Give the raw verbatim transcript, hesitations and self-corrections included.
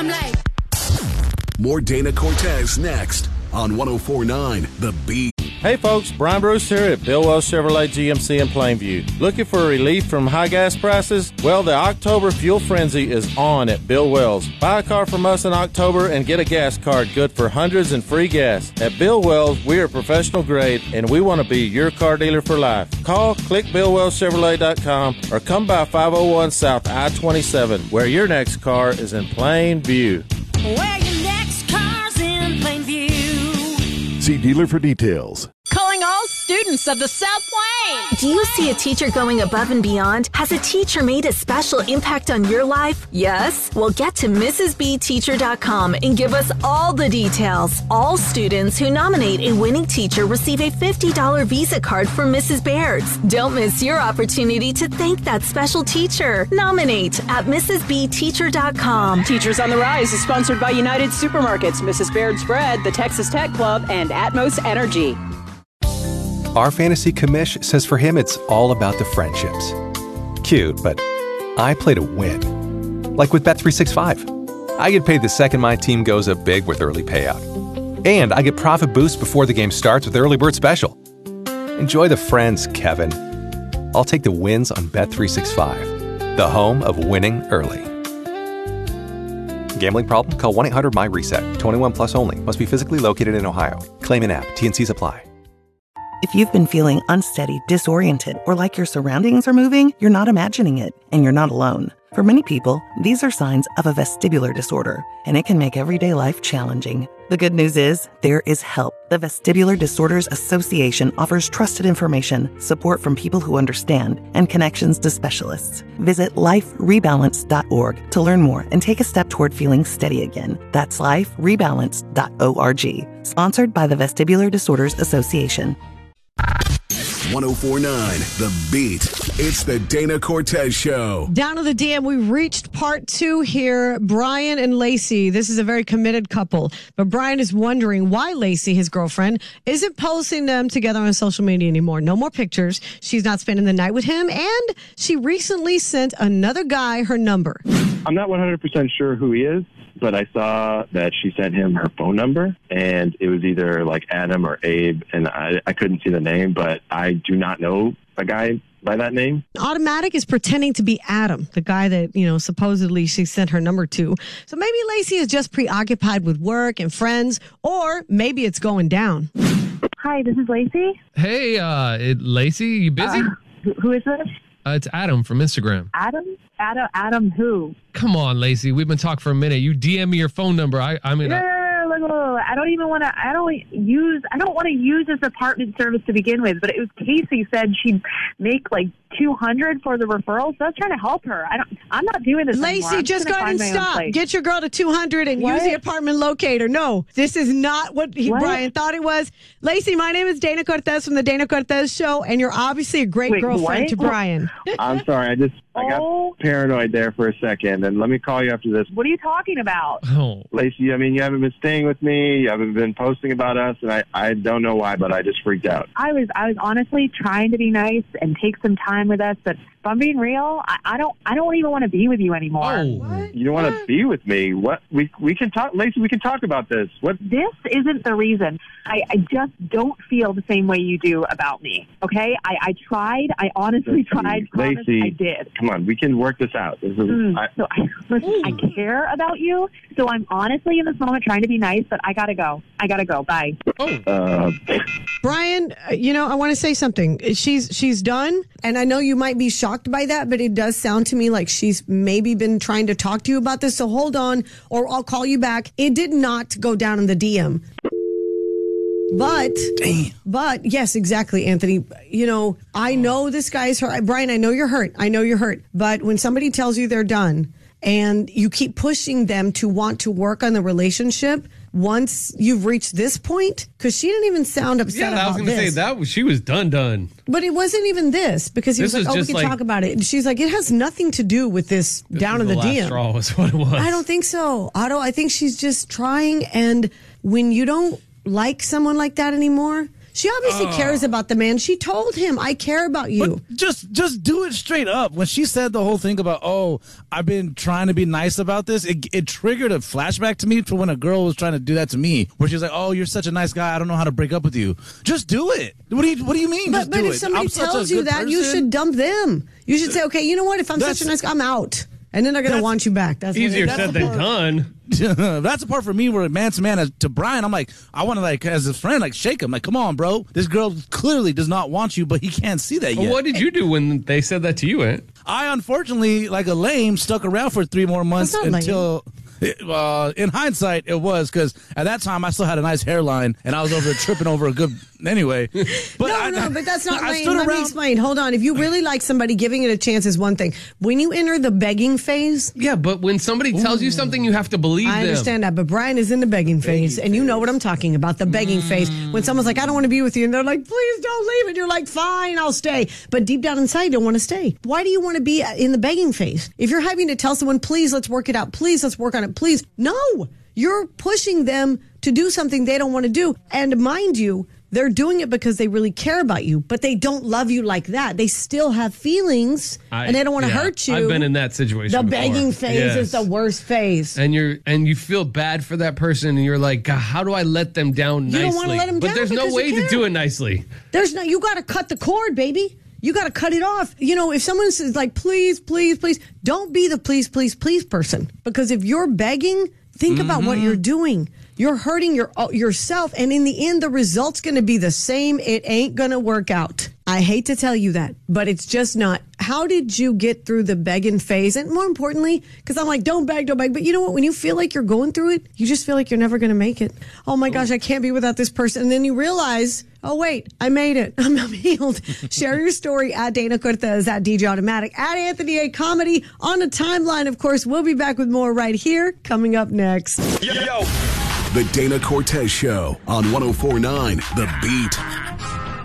I'm like... More Dana Cortez next on one oh four point nine The Beat. Hey folks, Brian Bruce here at Bill Wells Chevrolet G M C in Plainview. Looking for relief from high gas prices? Well, the October Fuel Frenzy is on at Bill Wells. Buy a car from us in October and get a gas card good for hundreds and free gas. At Bill Wells, we are professional grade and we want to be your car dealer for life. Call click bill wells chevrolet dot com or come by five oh one South I twenty-seven where your next car is in plain view. Where your next car's in Plainview. See dealer for details. Calling all students of the South Plains. Do you see a teacher going above and beyond? Has a teacher made a special impact on your life? Yes? Well, get to Missus B Teacher dot com and give us all the details. All students who nominate a winning teacher receive a fifty dollars Visa card from Missus Baird's. Don't miss your opportunity to thank that special teacher. Nominate at Missus B Teacher dot com. Teachers on the Rise is sponsored by United Supermarkets, Missus Baird's Bread, the Texas Tech Club, and Atmos Energy. Our fantasy commish says for him it's all about the friendships. Cute, but I play to win. Like with Bet three sixty-five. I get paid the second my team goes up big with early payout. And I get profit boost before the game starts with Early Bird Special. Enjoy the friends, Kevin. I'll take the wins on Bet three sixty-five, the home of winning early. Gambling problem? Call one eight hundred M Y reset. twenty-one plus only. Must be physically located in Ohio. Claim in app. T N Cs apply. If you've been feeling unsteady, disoriented, or like your surroundings are moving, you're not imagining it, and you're not alone. For many people, these are signs of a vestibular disorder, and it can make everyday life challenging. The good news is, there is help. The Vestibular Disorders Association offers trusted information, support from people who understand, and connections to specialists. Visit life rebalance dot org to learn more and take a step toward feeling steady again. That's life rebalance dot org. Sponsored by the Vestibular Disorders Association. one oh four point nine The Beat. It's the Dana Cortez Show. Down to the D M, we've reached part two here. Brian and Lacey, this is a very committed couple. But Brian is wondering why Lacey, his girlfriend, isn't posting them together on social media anymore. No more pictures. She's not spending the night with him. And she recently sent another guy her number. I'm not one hundred percent sure who he is, but I saw that she sent him her phone number, and it was either like Adam or Abe, and I, I couldn't see the name, but I do not know a guy by that name. Automatic is pretending to be Adam, the guy that, you know, supposedly she sent her number to. So maybe Lacey is just preoccupied with work and friends, or maybe it's going down. Hi, this is Lacey. Hey, uh, it, Lacey, you busy? Uh, who is this? Uh, it's Adam from Instagram. Adam? Adam? Adam who? Come on, Lacey. We've been talking for a minute. You D M me your phone number. I, I mean... No, I, no, no, no, no, no. I don't even want to, I don't use, I don't want to use this apartment service to begin with, but it was Casey said she'd make like two hundred for the referral, so I was trying to help her. I don't, I'm not doing this Lacey, anymore. just go ahead and stop. Get your girl to two hundred and what? use the apartment locator. No, this is not what, he, what? Brian thought it was. Lacey, my name is Dana Cortez from the Dana Cortez Show, and you're obviously a great Wait, girlfriend what? to Brian. I'm sorry, I just I got Oh. paranoid there for a second, and let me call you after this. What are you talking about? Oh. Lacey, I mean, you haven't been staying with me, you haven't been posting about us, and I, I don't know why, but I just freaked out. I was I was honestly trying to be nice and take some time with us, but if I'm being real, I, I don't I don't even want to be with you anymore. Oh. You don't want to be with me? What? We we can talk, Lacey, we can talk about this. What? This isn't the reason. I, I just don't feel the same way you do about me, okay? I, I tried. I honestly tried. Promise Lacey, I did. Come on, we can work this out. This is, Mm, I, so I, listen, I care about you, so I'm honestly in this moment trying to be nice, but I gotta go. I gotta go. Bye. uh, Brian, uh, you know, I want to say something. She's she's done, and I know you might be shocked by that, but it does sound to me like she's maybe been trying to talk to you about this, so hold on, or I'll call you back. It did not go down in the D M. But, Damn. but yes, exactly, Anthony. You know, I know this guy's hurt. Brian, I know you're hurt. I know you're hurt. But when somebody tells you they're done and you keep pushing them to want to work on the relationship, once you've reached this point, because she didn't even sound upset yeah, I was about going to say this. that was, she was done, done. But it wasn't even this, because he This was like, was oh, we just can like- talk about it. And she's like, it has nothing to do with this, This down was in the, the last D M. straw was what it was. I don't think so, Otto. I think she's just trying, and when you don't like someone like that anymore, She obviously Uh. cares about the man. She told him, I care about you. But just just do it straight up. When she said the whole thing about, oh, I've been trying to be nice about this, it, it triggered a flashback to me to when a girl was trying to do that to me, where she's like, oh, you're such a nice guy, I don't know how to break up with you. Just do it. What do you What do you mean? But, just but do if it. somebody I'm such a tells you good that, you person. should dump them. You should say, okay, you know what? If I'm That's- such a nice guy, I'm out. And then they're going to want you back. That's what Easier it- said than done. That's the part for me where man to man as- to Brian, I'm like, I want to like as a friend, like shake him, like, come on, bro. This girl clearly does not want you, but he can't see that Well, yet. what did you do when they said that to you, Ant? I unfortunately, like a lame, stuck around for three more months That's not until. Uh, in hindsight, it was because at that time I still had a nice hairline and I was over tripping over a good. Anyway, but no, I, no, but that's not I lame. stood Let me around- explain. Hold on. If you really like somebody, giving it a chance is one thing. When you enter the begging phase, Yeah, but when somebody tells you something, you have to believe I them. understand that, but Brian is in the begging phase, and you know what I'm talking about, the begging phase. When someone's like, I don't want to be with you, and they're like, please don't leave, and you're like, fine, I'll stay. But deep down inside, you don't want to stay. Why do you want to be in the begging phase? If you're having to tell someone, please, let's work it out, please, let's work on it, please. No, you're pushing them to do something they don't want to do. And mind you, they're doing it because they really care about you, but they don't love you like that. They still have feelings, I- and they don't want to yeah, hurt you. I've been in that situation The before. begging phase Yes. is the worst phase. And you're and you feel bad for that person, and you're like, God, how do I let them down You nicely? don't wanna let them but down there's no because you way to care. do it nicely. There's no, you got to cut the cord, baby. You got to cut it off. You know, if someone says like, please, please, please, don't be the please, please, please person. Because if you're begging, think about what you're doing. You're hurting your yourself. And in the end, the result's going to be the same. It ain't going to work out. I hate to tell you that, but it's just not. How did you get through the begging phase? And more importantly, because I'm like, don't beg, don't beg. But you know what? When you feel like you're going through it, you just feel like you're never going to make it. Oh my gosh, I can't be without this person. And then you realize, oh wait, I made it. I'm, I'm healed. Share your story at Dana Cortez, at D J Automatic, at Anthony A. Comedy on the timeline. Of course, we'll be back with more right here coming up next. The Dana Cortez Show on one oh four point nine The Beat.